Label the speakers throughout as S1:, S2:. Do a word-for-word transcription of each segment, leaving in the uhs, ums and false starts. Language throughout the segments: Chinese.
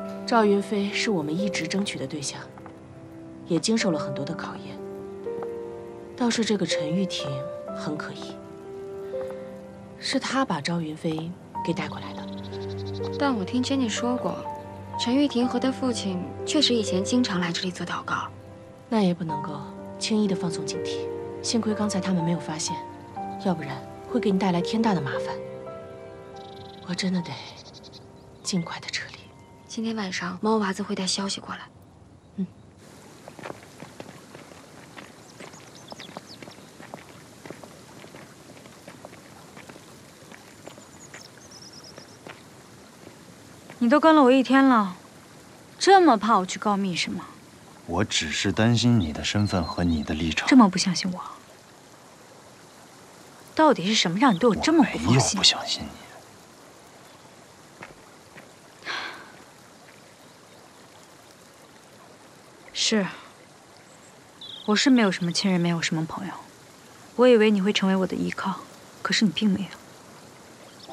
S1: 赵云飞是我们一直争取的对象，也经受了很多的考验。倒是这个陈玉婷很可疑，是他把赵云飞给带过来的。
S2: 但我听 Jenny 说过，陈玉婷和她父亲确实以前经常来这里做祷告。
S1: 那也不能够轻易的放松警惕。幸亏刚才他们没有发现，要不然会给你带来天大的麻烦。我真的得尽快的撤离。
S2: 今天晚上猫娃子会带消息过来。
S1: 嗯。
S3: 你都跟了我一天了，这么怕我去告密是吗？
S4: 我只是担心你的身份和你的立场。
S3: 这么不相信我？到底是什么让你对我这么不放心？
S4: 我没有不相信你。
S3: 是，我是没有什么亲人，没有什么朋友。我以为你会成为我的依靠，可是你并没有。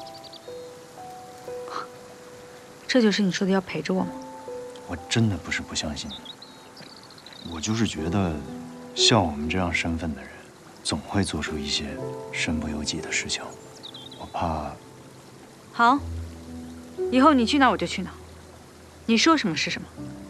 S3: 这就是你说的要陪着我吗？
S4: 我真的不是不相信你，我就是觉得，像我们这样身份的人，总会做出一些身不由己的事情。我怕。
S3: 好，以后你去哪儿我就去哪儿，你说什么是什么。